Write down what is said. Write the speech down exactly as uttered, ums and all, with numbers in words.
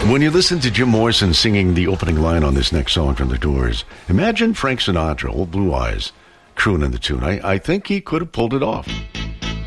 When you listen to Jim Morrison singing the opening line on this next song from The Doors, imagine Frank Sinatra, old Blue Eyes, crooning the tune. I, I think he could have pulled it off.